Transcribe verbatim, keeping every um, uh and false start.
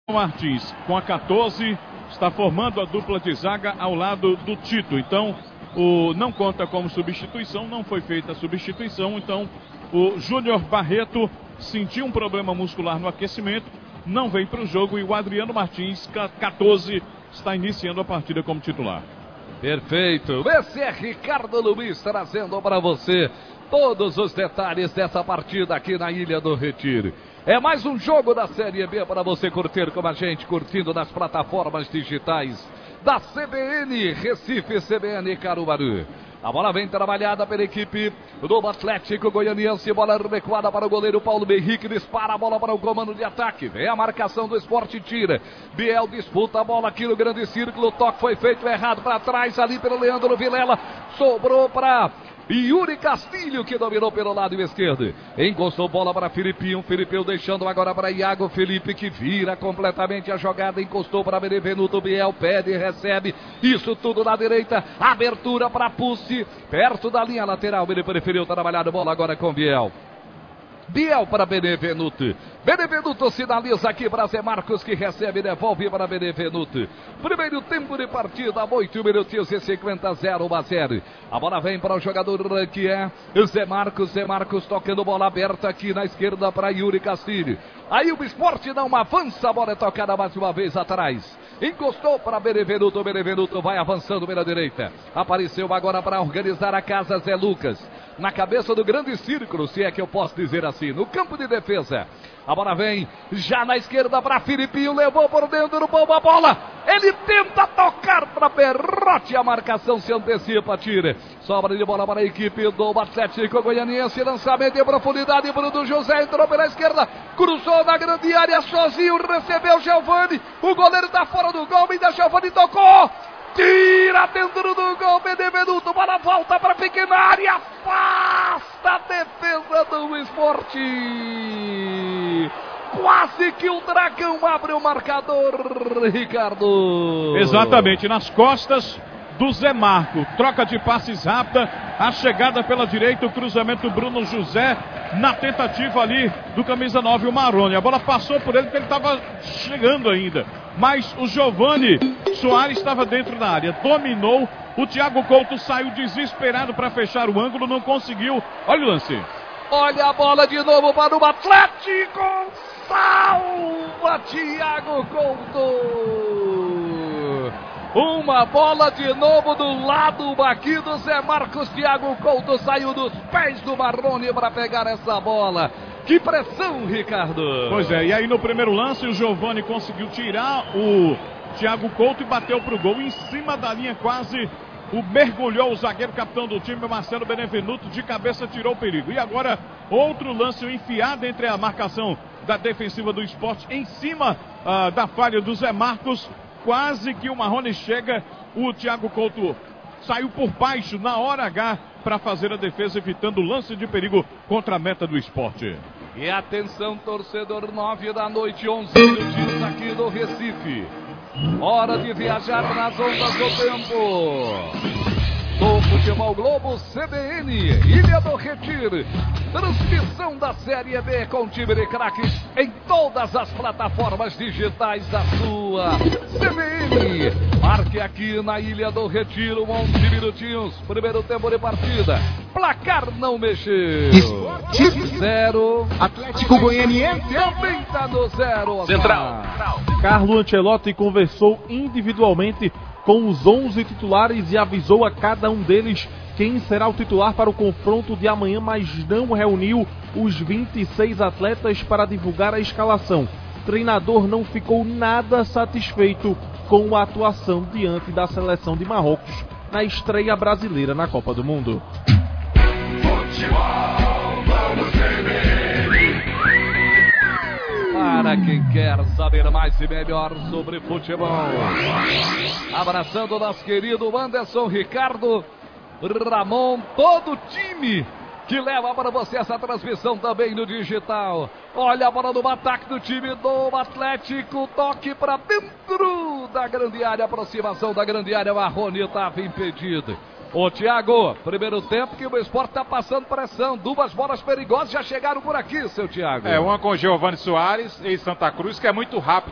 Martins, com a quatorze, está formando a dupla de zaga ao lado do Tito. Então, o, não conta como substituição, não foi feita a substituição. Então, o Júnior Barreto sentiu um problema muscular no aquecimento, não vem para o jogo e o Adriano Martins, quatorze, está iniciando a partida como titular. Perfeito. Esse é Ricardo Luiz trazendo para você todos os detalhes dessa partida aqui na Ilha do Retiro. É mais um jogo da Série B para você curtir com a gente, curtindo nas plataformas digitais da C B N, Recife, C B N Caruaru. A bola vem trabalhada pela equipe do Atlético Goianiense, bola recuada para o goleiro Paulo Henrique, dispara a bola para o comando de ataque, vem a marcação do Sport, tira, Biel disputa a bola aqui no grande círculo, o toque foi feito errado para trás, ali pelo Leandro Vilela, sobrou para Yuri Castilho, que dominou pelo lado esquerdo, encostou bola para Filipinho, Filipinho deixando agora para Iago Felipe, que vira completamente a jogada, encostou para Benevenuto, Biel pede e recebe, isso tudo na direita, abertura para Pussi, perto da linha lateral, ele preferiu trabalhar a bola agora com Biel. Biel para Benevenuto. Benevenuto sinaliza aqui para Zé Marcos, que recebe e devolve para Benevenuto. Primeiro tempo de partida, oito minutos e cinquenta, zero a zero. A bola vem para o jogador que é Zé Marcos. Zé Marcos tocando bola aberta aqui na esquerda para Yuri Castilho. Aí o Sport não avança, a bola é tocada mais uma vez atrás. Encostou para Benevenuto, Benevenuto vai avançando pela direita. Apareceu agora para organizar a casa Zé Lucas. Na cabeça do grande círculo, se é que eu posso dizer assim, no campo de defesa. A bola vem já na esquerda para Filipinho, levou por dentro do bombo a bola. Ele tenta tocar para Perrotti, a marcação se antecipa, tira. Sobra de bola para a equipe do Atlético Goianiense, lançamento em profundidade, Bruno José entrou pela esquerda, cruzou na grande área sozinho, recebeu Giovani, o goleiro está fora do gol, ainda Giovani tocou. Tira dentro do gol, Benevenuto, para volta para a pequena área, afasta a defesa do Sport. Quase que o Dragão abre o marcador, Ricardo. Exatamente, nas costas do Zé Marco, troca de passes rápida, a chegada pela direita, o cruzamento Bruno José, na tentativa ali do camisa nove, o Marrone. A bola passou por ele porque ele estava chegando ainda, mas o Giovani Soares estava dentro da área, dominou, o Thiago Couto saiu desesperado para fechar o ângulo, não conseguiu. Olha o lance. Olha a bola de novo para o Atlético, salva Thiago Couto. Uma bola de novo do lado aqui do Zé Marcos. Thiago Couto saiu dos pés do Marrone para pegar essa bola. Que pressão, Ricardo. Pois é, e aí no primeiro lance o Giovani conseguiu tirar o Thiago Couto e bateu para o gol em cima da linha quase. O mergulhou o zagueiro capitão do time, Marcelo Benevenuto, de cabeça tirou o perigo. E agora outro lance enfiado entre a marcação da defensiva do Sport em cima uh, da falha do Zé Marcos. Quase que o Marrone chega, o Thiago Couto saiu por baixo na hora H para fazer a defesa, evitando o lance de perigo contra a meta do Sport. E atenção, torcedor, nove da noite, onze minutinhos aqui do Recife. Hora de viajar nas ondas do tempo. Do Futebol Globo C B N, Ilha do Retiro. Transmissão da Série B com time de craques em todas as plataformas digitais da sua C B N. Marque aqui na Ilha do Retiro, onze minutinhos, primeiro tempo de partida. Placar não mexeu. Zero. Atlético Goianiense também está no zero. Central. Carlo Ancelotti conversou individualmente com os onze titulares e avisou a cada um deles quem será o titular para o confronto de amanhã, mas não reuniu os vinte e seis atletas para divulgar a escalação. O treinador não ficou nada satisfeito com a atuação diante da seleção de Marrocos na estreia brasileira na Copa do Mundo. Para quem quer saber mais e melhor sobre futebol, abraçando o nosso querido Anderson, Ricardo, Ramon, todo o time que leva para você essa transmissão também no digital. Olha a bola do ataque do time do Atlético, toque para dentro da grande área, aproximação da grande área, o Marrone estava impedido. Ô Thiago, primeiro tempo que o Sport está passando pressão, duas bolas perigosas já chegaram por aqui, seu Thiago. É, uma com o Giovani Soares em Santa Cruz, que é muito rápido